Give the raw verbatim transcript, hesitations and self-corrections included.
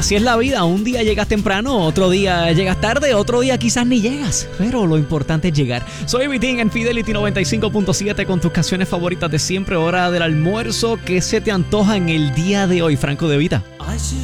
Así es la vida, un día llegas temprano, otro día llegas tarde, otro día quizás ni llegas, pero lo importante es llegar. Soy Vitín en Fidelity noventa y cinco punto siete con tus canciones favoritas de siempre, hora del almuerzo. ¿Qué se te antoja en el día de hoy, Franco De Vita?